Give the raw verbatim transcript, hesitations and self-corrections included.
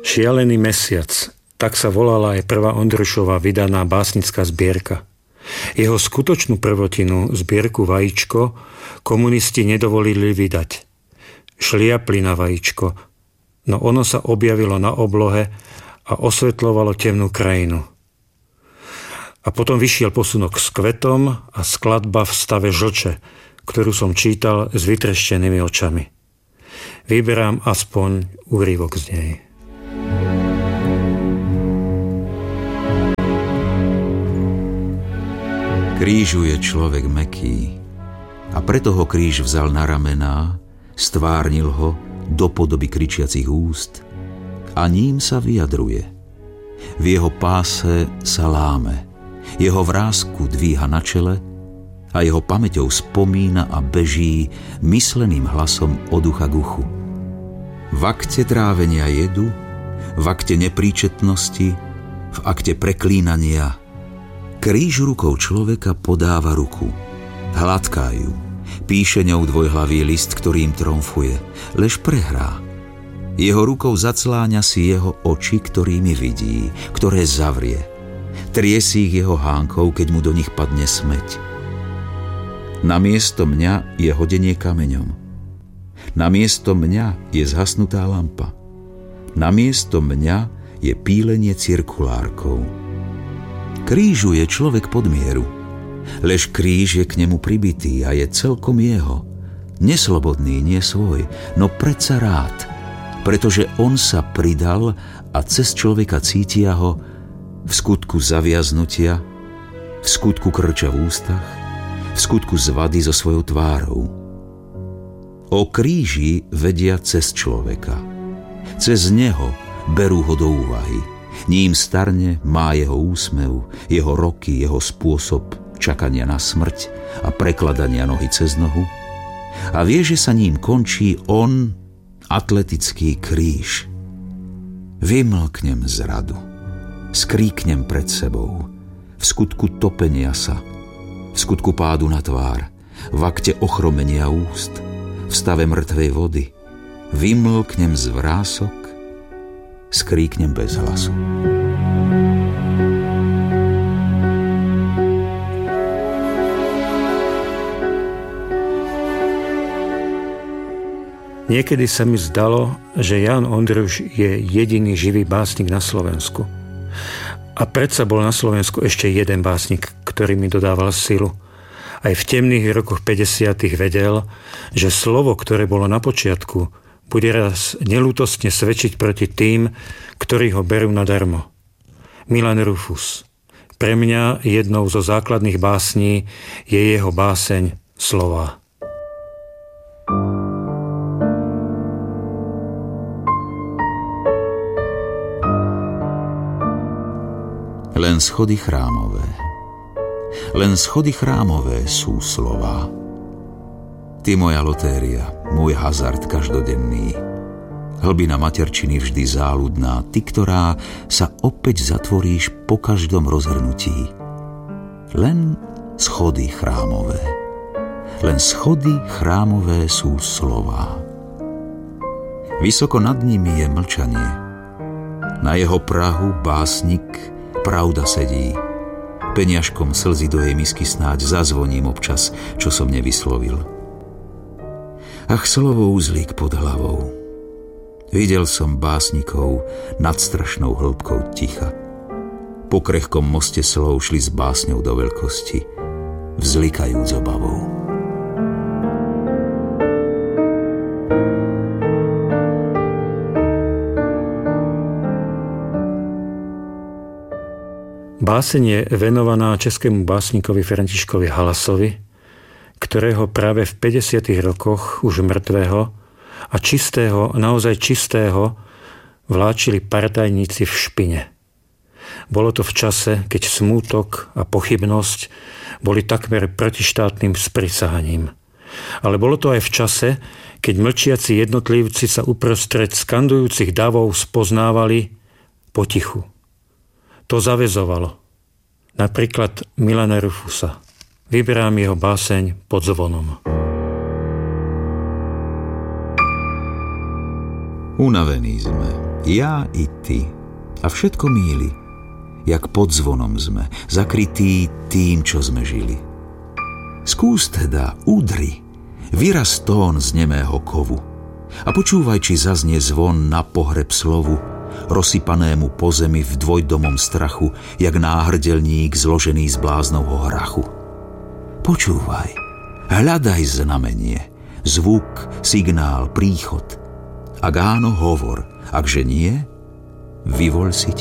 Šialený mesiac, tak sa volala aj prvá Ondrušová vydaná básnická zbierka. Jeho skutočnú prvotinu, zbierku Vajíčko, komunisti nedovolili vydať. Šliapli na Vajíčko, no ono sa objavilo na oblohe a osvetľovalo temnú krajinu. A potom vyšiel posunok s kvetom a skladba v stave žlče, ktorú som čítal s vytreštenými očami. Vyberám aspoň úryvok z nej. Krížu je človek mäkký a preto ho kríž vzal na ramená, stvárnil ho do podoby kričiacich úst a ním sa vyjadruje. V jeho páse sa láme, jeho vrásku dvíha na čele a jeho pamäťou spomína a beží mysleným hlasom od ucha k uchu. V akte trávenia jedu, v akte nepríčetnosti, v akte preklínania kríž rukou človeka podáva ruku, hladká ju, píše ňou dvojhlavý list, ktorým tromfuje, lež prehrá. Jeho rukou zacláňa si jeho oči, ktorými vidí, ktoré zavrie. Trie si ich jeho hánkou, keď mu do nich padne smäť. Namiesto mňa je hodenie kameňom. Namiesto mňa je zhasnutá lampa. Namiesto mňa je pílenie cirkulárkou. Krížu je človek pod mieru, lež kríž je k nemu pribitý a je celkom jeho. Neslobodný, nie svoj, no predsa rád, pretože on sa pridal a cez človeka cítia ho v skutku zaviaznutia, v skutku krča v ústach, v skutku zvady so svojou tvárou. O kríži vedia cez človeka. Cez neho berú ho do úvahy. Ním starne, má jeho úsmev, jeho roky, jeho spôsob čakania na smrť a prekladania nohy cez nohu. A vie, že sa ním končí on, atletický kríž. Vymlknem zradu, skríknem pred sebou, v skutku topenia sa, v skutku pádu na tvár, v akte ochromenia úst, v stave mŕtvej vody. Vymlknem z vrások, skríknem bez hlasu. Niekedy sa mi zdalo, že Ján Ondruš je jediný živý básnik na Slovensku. A predsa bol na Slovensku ešte jeden básnik, ktorý mi dodával silu. Aj v temných rokoch päťdesiatych vedel, že slovo, ktoré bolo na počiatku, bude raz neľútostne svedčiť proti tým, ktorí ho berú nadarmo. Milan Rufus. Pre mňa jednou zo základných básní je jeho báseň Slová. Len schody chrámové. Len schody chrámové sú slová. Ty moja lotéria, môj hazard každodenný. Hlbina materčiny vždy záľudná, ty, ktorá sa opäť zatvoríš po každom rozhrnutí. Len schody chrámové. Len schody chrámové sú slová. Vysoko nad nimi je mlčanie. Na jeho prahu básnik pravda sedí. Peniažkom slzy do jej misky snáď zazvoním občas, čo som nevyslovil. Ach, slovo uzlík pod hlavou. Videl som básnikov nad strašnou hĺbkou ticha. Po krehkom moste slov šli s básňou do veľkosti, vzlikajúc obavou. Báseň je venovaná českému básnikovi Františkovi Halasovi, ktorého práve v päťdesiatych rokoch už mŕtvého a čistého, naozaj čistého, vláčili partajníci v špine. Bolo to v čase, keď smútok a pochybnosť boli takmer protištátnym sprisahaním. Ale bolo to aj v čase, keď mlčiaci jednotlivci sa uprostred skandujúcich davov spoznávali potichu. To zaväzovalo. Napríklad Milana Rufusa. Vyberám jeho báseň Pod zvonom. Unavení sme, ja i ty, a všetko míli, jak pod zvonom sme, zakrytí tým, čo sme žili. Skús teda, udri, vyraz tón z nemého kovu a počúvaj, či zaznie zvon na pohreb slovu, rozsypanému po zemi v dvojdomom strachu, jak náhrdelník zložený z bláznovho hrachu. Počúvaj, hľadaj znamenie, zvuk, signál, príchod. Ak áno, hovor, akže nie, vyvoľ si